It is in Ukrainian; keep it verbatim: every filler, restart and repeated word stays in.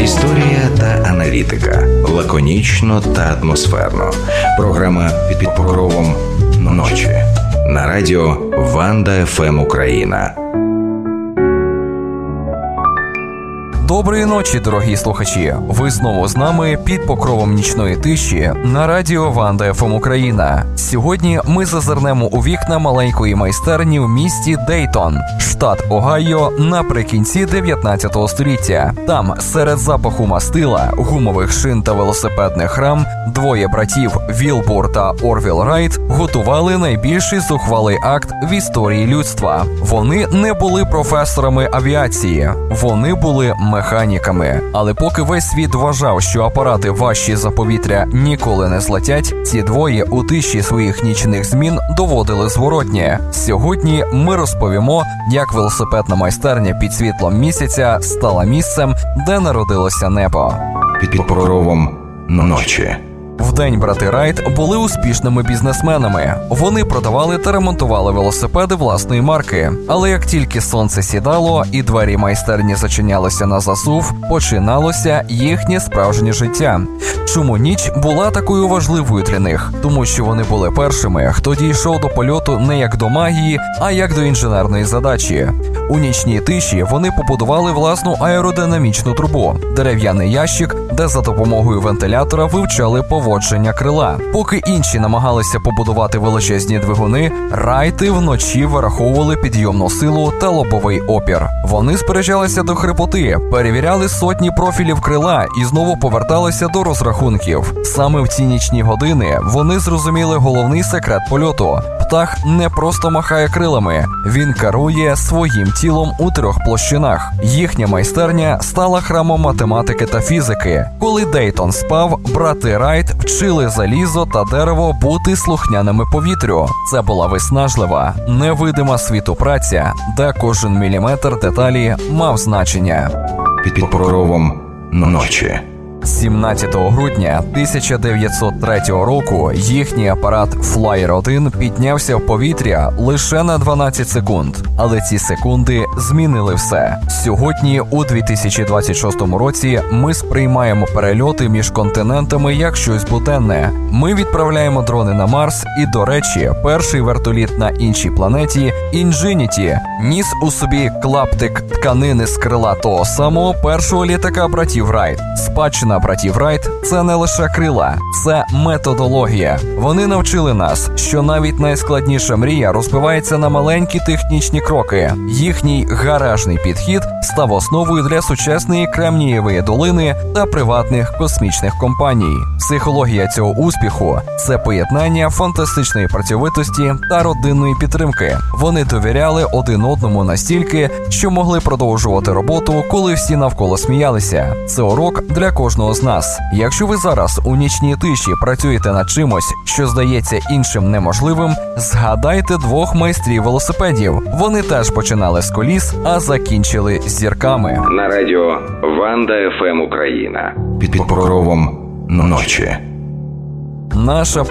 Історія та аналітика. Лаконічно та атмосферно. Програма «Під покровом ночі». На радіо Ванда еф ем Україна. Доброї ночі, дорогі слухачі! Ви знову з нами під покровом нічної тиші на радіо Ванда еф ем Україна. Сьогодні ми зазирнемо у вікна маленької майстерні в місті Дейтон, штат Огайо, наприкінці дев'ятнадцятого століття. Там, серед запаху мастила, гумових шин та велосипедних рам, двоє братів Вілбур та Орвіл Райт готували найбільший зухвалий акт в історії людства. Вони не були професорами авіації, вони були механіками. Але поки весь світ вважав, що апарати важчі за повітря ніколи не злетять, ці двоє у тиші своїх нічних змін доводили зворотнє. Сьогодні ми розповімо, як велосипедна майстерня під світлом місяця стала місцем, де народилося небо. Під покровом ночі. Вдень брати Райт були успішними бізнесменами. Вони продавали та ремонтували велосипеди власної марки. Але як тільки сонце сідало і двері майстерні зачинялися на засув, починалося їхнє справжнє життя. Чому ніч була такою важливою для них? Тому що вони були першими, хто дійшов до польоту не як до магії, а як до інженерної задачі. У нічній тиші вони побудували власну аеродинамічну трубу – дерев'яний ящик, де за допомогою вентилятора вивчали поводження крила. Поки інші намагалися побудувати величезні двигуни, Райти вночі вираховували підйомну силу та лобовий опір. Вони сперечалися до хрипоти, перевіряли сотні профілів крила і знову поверталися до розрахунків. Саме в ці нічні години вони зрозуміли головний секрет польоту. Птах не просто махає крилами, він керує своїм тілом у трьох площинах. Їхня майстерня стала храмом математики та фізики. Коли Дейтон спав, брати Райт вчили залізо та дерево бути слухняними повітрю. Це була виснажлива, невидима світу праця, де кожен міліметр деталі мав значення. Під покровом ночі. сімнадцятого грудня тисяча дев'ятсот третього року їхній апарат Флаєр один піднявся в повітря лише на дванадцять секунд. Але ці секунди змінили все. Сьогодні, у дві тисячі двадцять шостому році, ми сприймаємо перельоти між континентами як щось буденне. Ми відправляємо дрони на Марс і, до речі, перший вертоліт на іншій планеті Ingenuity ніс у собі клаптик тканини з крила того самого першого літака братів Райт. Спадщина братів Райт – це не лише крила, це методологія. Вони навчили нас, що навіть найскладніша мрія розбивається на маленькі технічні кроки. Їхній гаражний підхід став основою для сучасної Кремнієвої долини та приватних космічних компаній. Психологія цього успіху – це поєднання фантастичної працьовитості та родинної підтримки. Вони довіряли один одному настільки, що могли продовжувати роботу, коли всі навколо сміялися. Це урок для кожного з нас. Якщо ви зараз у нічній тиші працюєте над чимось, що здається іншим неможливим, згадайте двох майстрів велосипедів. Вони теж починали з коліс, а закінчили з зірками. На радіо Ванда еф ем Україна. Під покровом ночі. Наша